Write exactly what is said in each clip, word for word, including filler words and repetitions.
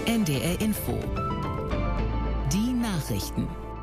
N D R Info. Die Nachrichten.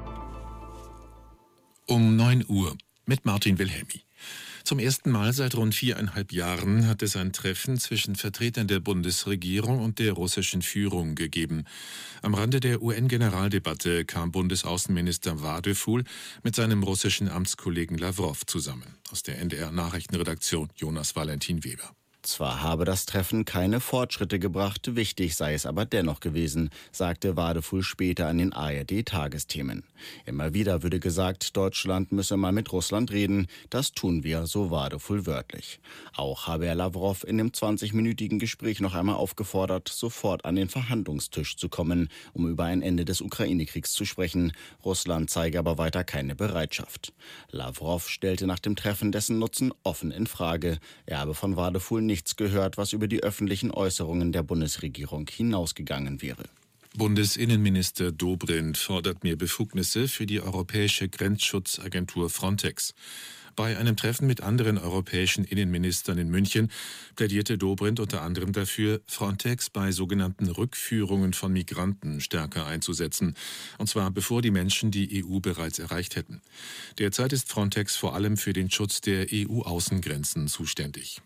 Um neun Uhr mit Martin Wilhelmi. Zum ersten Mal seit rund viereinhalb Jahren hat es ein Treffen zwischen Vertretern der Bundesregierung und der russischen Führung gegeben. Am Rande der U N-Generaldebatte kam Bundesaußenminister Wadefuhl mit seinem russischen Amtskollegen Lawrow zusammen. Aus der N D R-Nachrichtenredaktion Jonas Valentin Weber. Zwar habe das Treffen keine Fortschritte gebracht, wichtig sei es aber dennoch gewesen, sagte Wadefuhl später an den A R D-Tagesthemen. Immer wieder würde gesagt, Deutschland müsse mal mit Russland reden. Das tun wir, so Wadefuhl wörtlich. Auch habe er Lawrow in dem zwanzigminütigen Gespräch noch einmal aufgefordert, sofort an den Verhandlungstisch zu kommen, um über ein Ende des Ukraine-Kriegs zu sprechen. Russland zeige aber weiter keine Bereitschaft. Lawrow stellte nach dem Treffen dessen Nutzen offen in Frage. Er habe von Wadefuhl nicht nichts gehört, was über die öffentlichen Äußerungen der Bundesregierung hinausgegangen wäre. Bundesinnenminister Dobrindt fordert mehr Befugnisse für die europäische Grenzschutzagentur Frontex. Bei einem Treffen mit anderen europäischen Innenministern in München plädierte Dobrindt unter anderem dafür, Frontex bei sogenannten Rückführungen von Migranten stärker einzusetzen. Und zwar bevor die Menschen die E U bereits erreicht hätten. Derzeit ist Frontex vor allem für den Schutz der E U-Außengrenzen zuständig.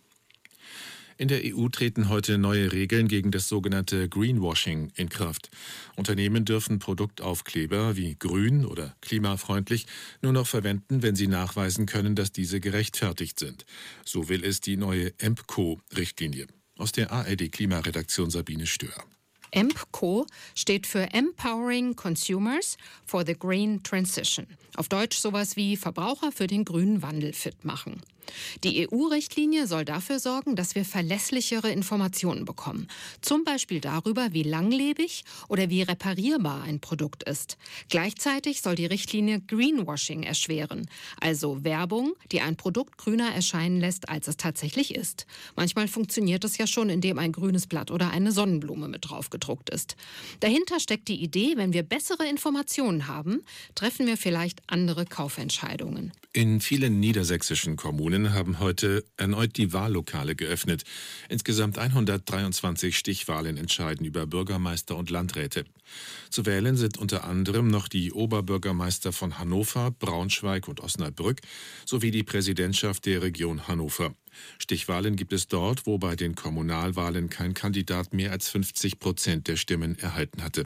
In der E U treten heute neue Regeln gegen das sogenannte Greenwashing in Kraft. Unternehmen dürfen Produktaufkleber wie grün oder klimafreundlich nur noch verwenden, wenn sie nachweisen können, dass diese gerechtfertigt sind. So will es die neue E M P C O-Richtlinie. Aus der A R D-Klimaredaktion Sabine Stör. E M P C O steht für Empowering Consumers for the Green Transition. Auf Deutsch sowas wie Verbraucher für den grünen Wandel fit machen. Die E U-Richtlinie soll dafür sorgen, dass wir verlässlichere Informationen bekommen. Zum Beispiel darüber, wie langlebig oder wie reparierbar ein Produkt ist. Gleichzeitig soll die Richtlinie Greenwashing erschweren, also Werbung, die ein Produkt grüner erscheinen lässt, als es tatsächlich ist. Manchmal funktioniert es ja schon, indem ein grünes Blatt oder eine Sonnenblume mit drauf gedruckt ist. Dahinter steckt die Idee, wenn wir bessere Informationen haben, treffen wir vielleicht andere Kaufentscheidungen. In vielen niedersächsischen Kommunen haben heute erneut die Wahllokale geöffnet. Insgesamt hundertdreiundzwanzig Stichwahlen entscheiden über Bürgermeister und Landräte. Zu wählen sind unter anderem noch die Oberbürgermeister von Hannover, Braunschweig und Osnabrück sowie die Präsidentschaft der Region Hannover. Stichwahlen gibt es dort, wo bei den Kommunalwahlen kein Kandidat mehr als fünfzig Prozent der Stimmen erhalten hatte.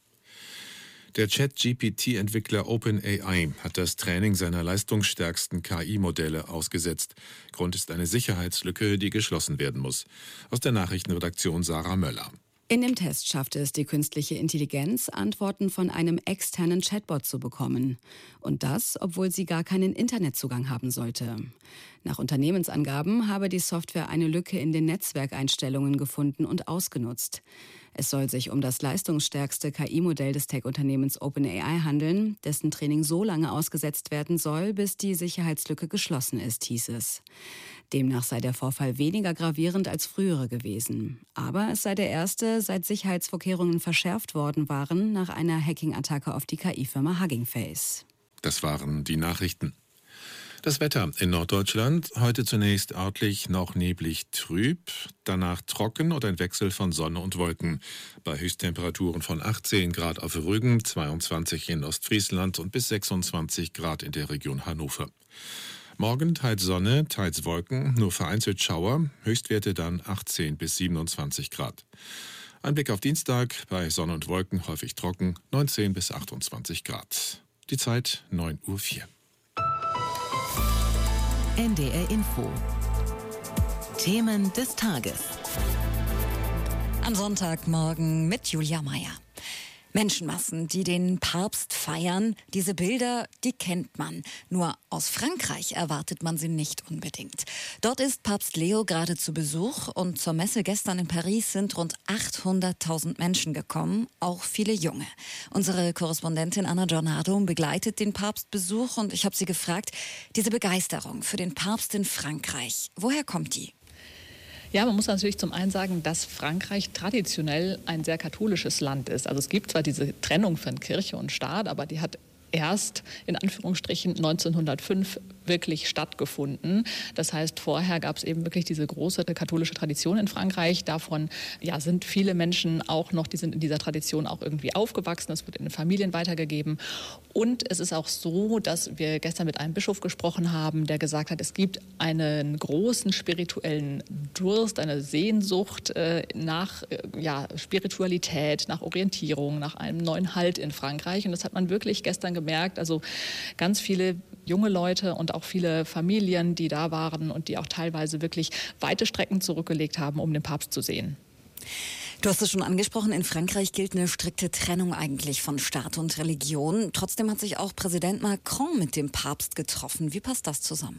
Der Chat-G P T-Entwickler OpenAI hat das Training seiner leistungsstärksten K I-Modelle ausgesetzt. Grund ist eine Sicherheitslücke, die geschlossen werden muss. Aus der Nachrichtenredaktion Sarah Möller. In dem Test schaffte es die künstliche Intelligenz, Antworten von einem externen Chatbot zu bekommen. Und das, obwohl sie gar keinen Internetzugang haben sollte. Nach Unternehmensangaben habe die Software eine Lücke in den Netzwerkeinstellungen gefunden und ausgenutzt. Es soll sich um das leistungsstärkste K I-Modell des Tech-Unternehmens OpenAI handeln, dessen Training so lange ausgesetzt werden soll, bis die Sicherheitslücke geschlossen ist, hieß es. Demnach sei der Vorfall weniger gravierend als frühere gewesen. Aber es sei der erste, seit Sicherheitsvorkehrungen verschärft worden waren, nach einer Hacking-Attacke auf die K I-Firma Hugging Face. Das waren die Nachrichten. Das Wetter in Norddeutschland, heute zunächst örtlich noch neblig trüb, danach trocken und ein Wechsel von Sonne und Wolken. Bei Höchsttemperaturen von achtzehn Grad auf Rügen, zweiundzwanzig in Ostfriesland und bis sechsundzwanzig Grad in der Region Hannover. Morgen teils Sonne, teils Wolken, nur vereinzelt Schauer, Höchstwerte dann achtzehn bis siebenundzwanzig Grad. Ein Blick auf Dienstag, bei Sonne und Wolken häufig trocken, neunzehn bis achtundzwanzig Grad. Die Zeit neun Uhr vier. N D R Info. Themen des Tages. Am Sonntagmorgen mit Julia Meyer. Menschenmassen, die den Papst feiern, diese Bilder, die kennt man. Nur aus Frankreich erwartet man sie nicht unbedingt. Dort ist Papst Leo gerade zu Besuch und zur Messe gestern in Paris sind rund achthunderttausend Menschen gekommen, auch viele Junge. Unsere Korrespondentin Anna Giornado begleitet den Papstbesuch und ich habe sie gefragt, diese Begeisterung für den Papst in Frankreich, woher kommt die? Ja, man muss natürlich zum einen sagen, dass Frankreich traditionell ein sehr katholisches Land ist. Also es gibt zwar diese Trennung von Kirche und Staat, aber die hat erst in Anführungsstrichen neunzehnhundertfünf wirklich stattgefunden. Das heißt, vorher gab es eben wirklich diese große katholische Tradition in Frankreich. Davon ja, sind viele Menschen auch noch, die sind in dieser Tradition auch irgendwie aufgewachsen. Das wird in den Familien weitergegeben. Und es ist auch so, dass wir gestern mit einem Bischof gesprochen haben, der gesagt hat, es gibt einen großen spirituellen Durst, eine Sehnsucht äh, nach äh, ja, Spiritualität, nach Orientierung, nach einem neuen Halt in Frankreich. Und das hat man wirklich gestern gemerkt. Also ganz viele junge Leute und auch viele Familien, die da waren und die auch teilweise wirklich weite Strecken zurückgelegt haben, um den Papst zu sehen. Du hast es schon angesprochen, in Frankreich gilt eine strikte Trennung eigentlich von Staat und Religion. Trotzdem hat sich auch Präsident Macron mit dem Papst getroffen. Wie passt das zusammen?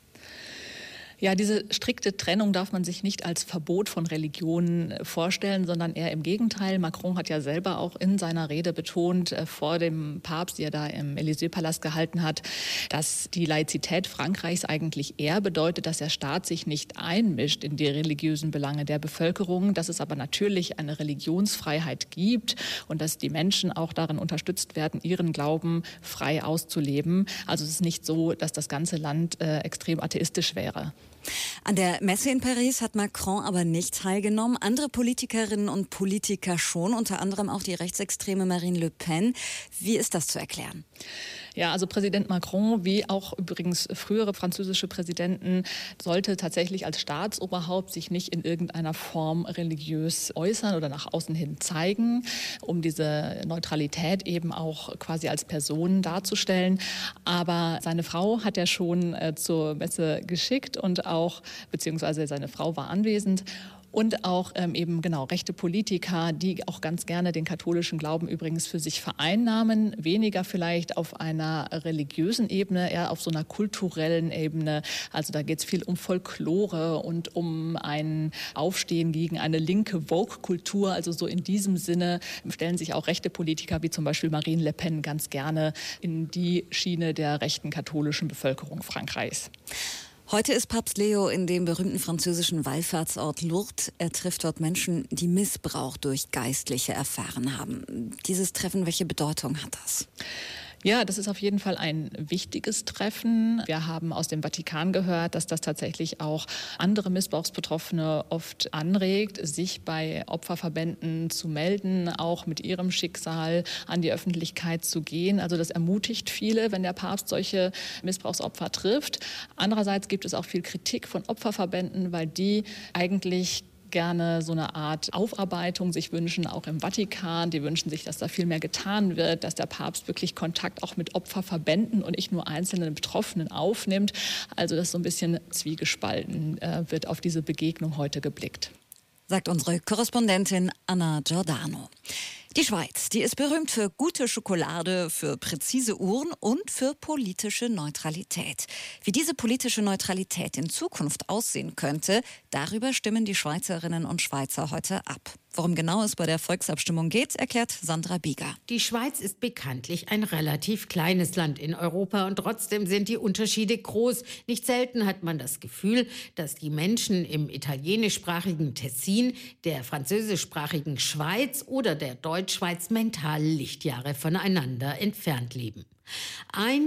Ja, diese strikte Trennung darf man sich nicht als Verbot von Religionen vorstellen, sondern eher im Gegenteil. Macron hat ja selber auch in seiner Rede betont, äh, vor dem Papst, die er da im Élysée-Palast gehalten hat, dass die Laizität Frankreichs eigentlich eher bedeutet, dass der Staat sich nicht einmischt in die religiösen Belange der Bevölkerung, dass es aber natürlich eine Religionsfreiheit gibt und dass die Menschen auch darin unterstützt werden, ihren Glauben frei auszuleben. Also es ist nicht so, dass das ganze Land äh, extrem atheistisch wäre. An der Messe in Paris hat Macron aber nicht teilgenommen. Andere Politikerinnen und Politiker schon, unter anderem auch die rechtsextreme Marine Le Pen. Wie ist das zu erklären? Ja, also Präsident Macron, wie auch übrigens frühere französische Präsidenten, sollte tatsächlich als Staatsoberhaupt sich nicht in irgendeiner Form religiös äußern oder nach außen hin zeigen, um diese Neutralität eben auch quasi als Person darzustellen. Aber seine Frau hat er schon äh, zur Messe geschickt und auch, beziehungsweise seine Frau war anwesend. Und auch ähm, eben genau rechte Politiker, die auch ganz gerne den katholischen Glauben übrigens für sich vereinnahmen. Weniger vielleicht auf einer religiösen Ebene, eher auf so einer kulturellen Ebene. Also da geht es viel um Folklore und um ein Aufstehen gegen eine linke Vogue-Kultur. Also so in diesem Sinne stellen sich auch rechte Politiker wie zum Beispiel Marine Le Pen ganz gerne in die Schiene der rechten katholischen Bevölkerung Frankreichs. Heute ist Papst Leo in dem berühmten französischen Wallfahrtsort Lourdes. Er trifft dort Menschen, die Missbrauch durch Geistliche erfahren haben. Dieses Treffen, welche Bedeutung hat das? Ja, das ist auf jeden Fall ein wichtiges Treffen. Wir haben aus dem Vatikan gehört, dass das tatsächlich auch andere Missbrauchsbetroffene oft anregt, sich bei Opferverbänden zu melden, auch mit ihrem Schicksal an die Öffentlichkeit zu gehen. Also das ermutigt viele, wenn der Papst solche Missbrauchsopfer trifft. Andererseits gibt es auch viel Kritik von Opferverbänden, weil die eigentlich gerne so eine Art Aufarbeitung sich wünschen, auch im Vatikan. Die wünschen sich, dass da viel mehr getan wird, dass der Papst wirklich Kontakt auch mit Opferverbänden und nicht nur einzelnen Betroffenen aufnimmt. Also das ist so ein bisschen zwiegespalten, äh, wird auf diese Begegnung heute geblickt. Sagt unsere Korrespondentin Anna Giordano. Die Schweiz, die ist berühmt für gute Schokolade, für präzise Uhren und für politische Neutralität. Wie diese politische Neutralität in Zukunft aussehen könnte, darüber stimmen die Schweizerinnen und Schweizer heute ab. Worum genau es bei der Volksabstimmung geht, erklärt Sandra Bieger. Die Schweiz ist bekanntlich ein relativ kleines Land in Europa und trotzdem sind die Unterschiede groß. Nicht selten hat man das Gefühl, dass die Menschen im italienischsprachigen Tessin, der französischsprachigen Schweiz oder der Deutschschweiz mental Lichtjahre voneinander entfernt leben. Ein